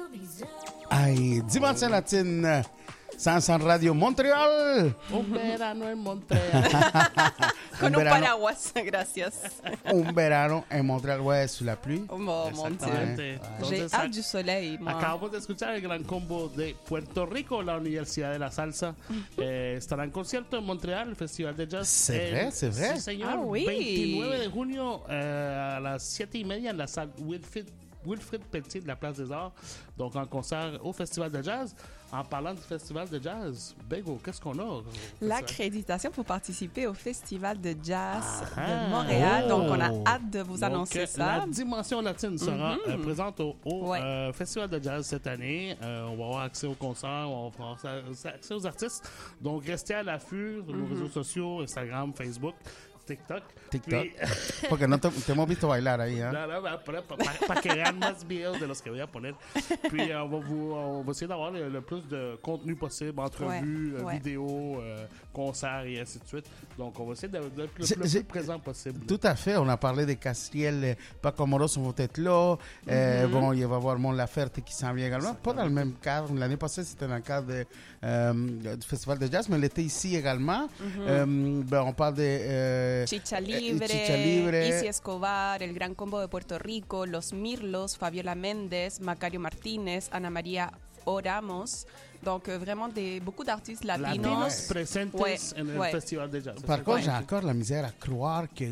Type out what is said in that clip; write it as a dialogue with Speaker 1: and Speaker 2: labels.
Speaker 1: Ay, Dimension Latine, Sansan Radio Montréal.
Speaker 2: Un verano en Montréal.
Speaker 3: Con un paraguas, gracias.
Speaker 1: Un verano en Montréal, ouais, sous la pluie.
Speaker 3: Oh mon Dieu. J'ai hâte du soleil, moi.
Speaker 2: Acabamos de escuchar el gran combo de Puerto Rico, la Universidad de la Salsa. Estará en concierto en Montréal, el Festival de Jazz.
Speaker 1: C'est vrai, c'est vrai.
Speaker 2: Sí, señor.
Speaker 3: Ah, oui.
Speaker 2: 29 de junio a las 7:30 en la salle Wilfrid Pelletier de la Place des Arts. Donc, en concert au Festival de Jazz. En parlant du Festival de Jazz, Bego, qu'est-ce qu'on a?
Speaker 3: L'accréditation pour participer au Festival de Jazz de Montréal. Donc, on a hâte de vous annoncer ça.
Speaker 2: La Dimension Latine sera présente au Festival de Jazz cette année. On va avoir accès aux concerts, on va avoir accès aux artistes. Donc, restez à l'affût sur nos réseaux sociaux, Instagram, Facebook. TikTok.
Speaker 1: Puis, porque no te hemos visto bailar ahí, ¿eh?
Speaker 2: No, para que vean más videos de los que voy a poner. Puis, on va essayer d'avoir le plus de contenu possible, entrevues, vidéos, concerts et ainsi de suite. Donc, on va essayer d'être le plus présent possible.
Speaker 1: Tout à fait. On a parlé de Castriel, Paco Moroso vont être là. Bon, il va y avoir Mon Laferte qui s'en vient également. Pas dans le même cadre. L'année passée, c'était dans le cadre du Festival de Jazz, mais elle était ici également. On parle de...
Speaker 3: Chicha Libre, Isi Escobar, El Gran Combo de Puerto Rico, Los Mirlos, Fabiola Méndez, Macario Martínez, Ana María Oramos. Donc, vraiment beaucoup d'artistes latinos.
Speaker 2: Presentes en el Festival de Jazz.
Speaker 1: Par contre, j'ai encore la misère à croire que